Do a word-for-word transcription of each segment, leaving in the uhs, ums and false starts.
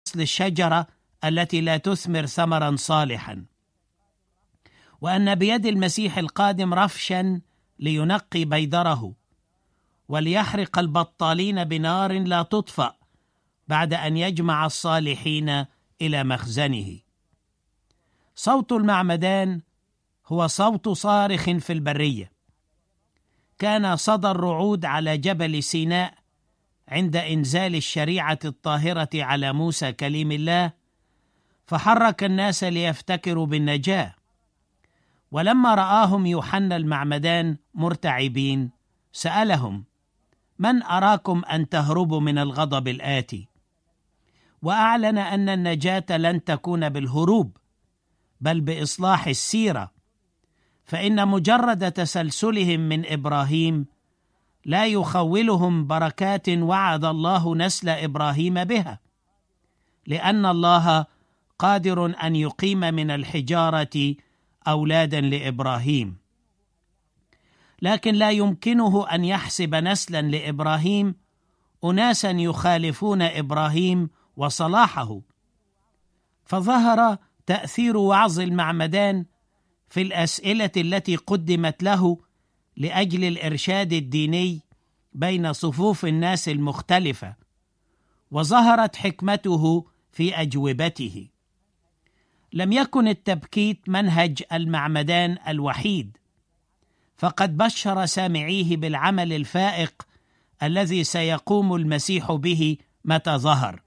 الشجرة التي لا تثمر ثمرا صالحا، وأن بيد المسيح القادم رفشا لينقي بيدره وليحرق البطالين بنار لا تطفأ بعد أن يجمع الصالحين إلى مخزنه. صوت المعمدان هو صوت صارخ في البرية. كان صدى الرعود على جبل سيناء عند إنزال الشريعة الطاهرة على موسى كليم الله، فحرك الناس ليفتكروا بالنجاة. ولما رآهم يوحنا المعمدان مرتعبين سألهم: من أراكم أن تهربوا من الغضب الآتي؟ وأعلن أن النجاة لن تكون بالهروب بل بإصلاح السيرة، فإن مجرد تسلسلهم من إبراهيم لا يخولهم بركات وعد الله نسل إبراهيم بها، لأن الله قادر أن يقيم من الحجارة أولادا لإبراهيم، لكن لا يمكنه أن يحسب نسلا لإبراهيم أناسا يخالفون إبراهيم وصلاحه. فظهر تأثير وعظ المعمدان في الأسئلة التي قدمت له لأجل الإرشاد الديني بين صفوف الناس المختلفة، وظهرت حكمته في أجوبته. لم يكن التبكيت منهج المعمدان الوحيد، فقد بشر سامعيه بالعمل الفائق الذي سيقوم المسيح به متى ظهر.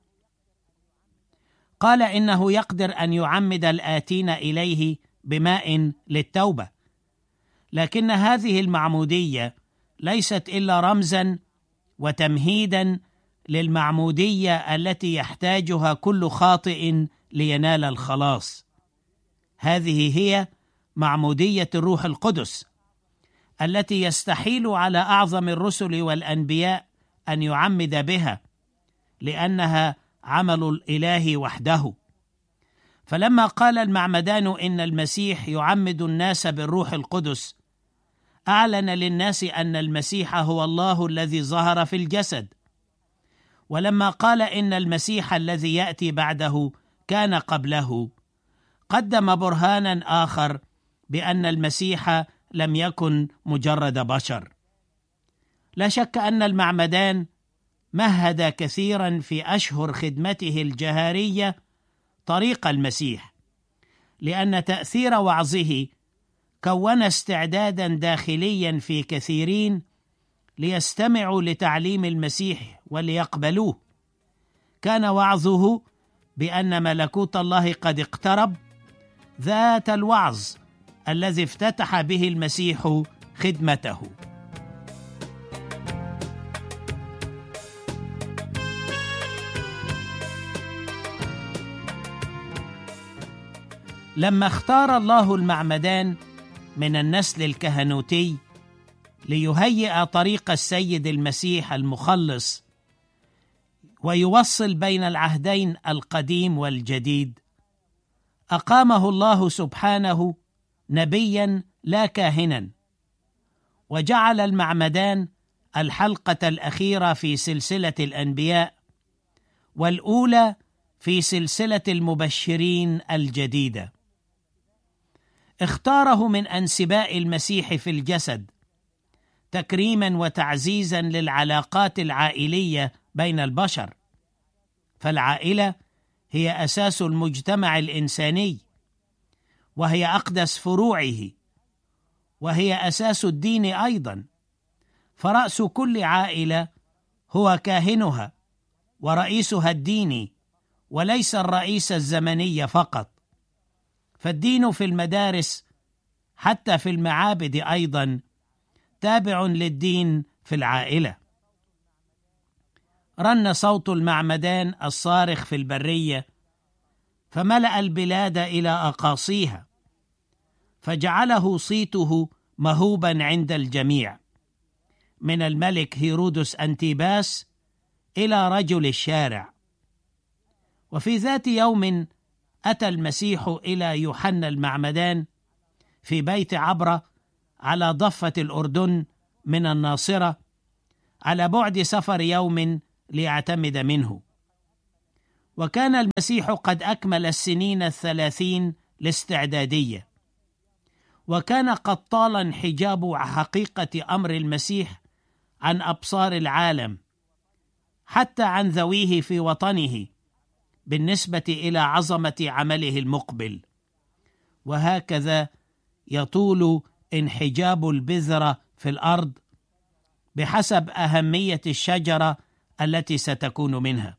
قال إنه يقدر أن يعمد الآتين إليه بماء للتوبة، لكن هذه المعمودية ليست إلا رمزاً وتمهيداً للمعمودية التي يحتاجها كل خاطئ لينال الخلاص. هذه هي معمودية الروح القدس التي يستحيل على أعظم الرسل والأنبياء أن يعمد بها، لأنها عمل الإله وحده. فلما قال المعمدان إن المسيح يعمد الناس بالروح القدس، أعلن للناس أن المسيح هو الله الذي ظهر في الجسد. ولما قال إن المسيح الذي يأتي بعده كان قبله، قدم برهانا آخر بأن المسيح لم يكن مجرد بشر. لا شك أن المعمدان مهد كثيرا في أشهر خدمته الجهارية طريق المسيح، لأن تأثير وعظه كون استعدادا داخليا في كثيرين ليستمعوا لتعليم المسيح وليقبلوه. كان وعظه بأن ملكوت الله قد اقترب، ذات الوعظ الذي افتتح به المسيح خدمته. لما اختار الله المعمدان من النسل الكهنوتي ليهيئ طريق السيد المسيح المخلص ويوصل بين العهدين القديم والجديد، أقامه الله سبحانه نبيا لا كاهنا، وجعل المعمدان الحلقة الأخيرة في سلسلة الأنبياء، والأولى في سلسلة المبشرين الجديدة. اختاره من أنسباء المسيح في الجسد تكريما وتعزيزا للعلاقات العائلية بين البشر، فالعائلة هي أساس المجتمع الإنساني، وهي أقدس فروعه، وهي أساس الدين أيضا. فرأس كل عائلة هو كاهنها ورئيسها الديني، وليس الرئيس الزمني فقط. فالدين في المدارس حتى في المعابد أيضا تابع للدين في العائلة. رن صوت المعمدان الصارخ في البرية فملأ البلاد إلى أقاصيها، فجعله صيته مهوبا عند الجميع، من الملك هيرودس أنتيباس إلى رجل الشارع. وفي ذات يوم أتى المسيح إلى يوحنا المعمدان في بيت عبرة على ضفة الأردن من الناصرة، على بعد سفر يوم ليعتمد منه. وكان المسيح قد أكمل السنين الثلاثين الاستعدادية، وكان قد طال انحجاب حقيقة أمر المسيح عن أبصار العالم، حتى عن ذويه في وطنه، بالنسبة إلى عظمة عمله المقبل. وهكذا يطول انحجاب البذرة في الأرض بحسب أهمية الشجرة التي ستكون منها.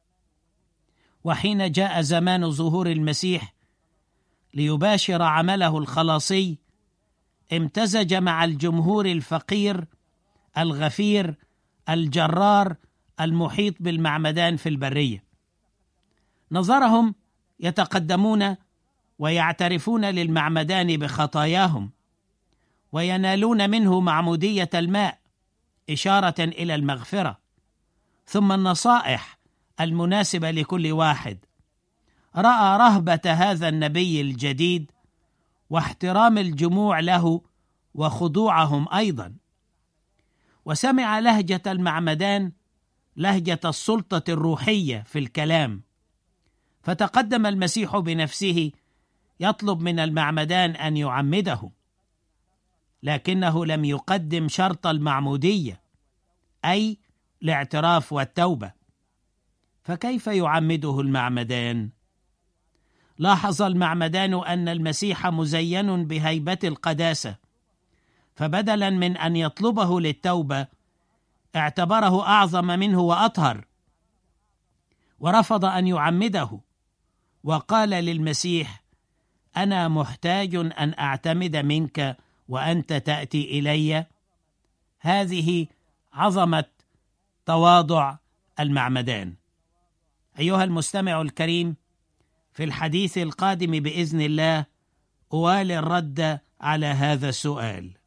وحين جاء زمان ظهور المسيح ليباشر عمله الخلاصي، امتزج مع الجمهور الفقير الغفير الجرار المحيط بالمعمدان في البرية. نظرهم يتقدمون ويعترفون للمعمدان بخطاياهم، وينالون منه معمودية الماء إشارة إلى المغفرة، ثم النصائح المناسبة لكل واحد. رأى رهبة هذا النبي الجديد واحترام الجموع له وخضوعهم أيضا، وسمع لهجة المعمدان لهجة السلطة الروحية في الكلام، فتقدم المسيح بنفسه يطلب من المعمدان أن يعمده، لكنه لم يقدم شرط المعمودية، أي الاعتراف والتوبة. فكيف يعمده المعمدان؟ لاحظ المعمدان أن المسيح مزين بهيبة القداسة، فبدلا من أن يطلبه للتوبة اعتبره أعظم منه وأطهر، ورفض أن يعمده، وقال للمسيح: أنا محتاج أن أعتمد منك وأنت تأتي إلي. هذه عظمة تواضع المعمدان. أيها المستمع الكريم، في الحديث القادم بإذن الله أوالي الرد على هذا السؤال.